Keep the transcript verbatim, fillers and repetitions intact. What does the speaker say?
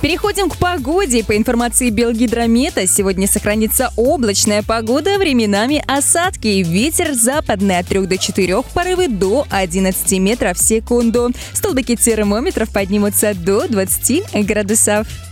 Переходим к погоде. По информации Белгидромета, сегодня сохранится облачная погода, временами осадки. Ветер западный от трёх до четырёх, порывы до одиннадцати метров в секунду. Столбики термометров поднимутся до двадцати градусов.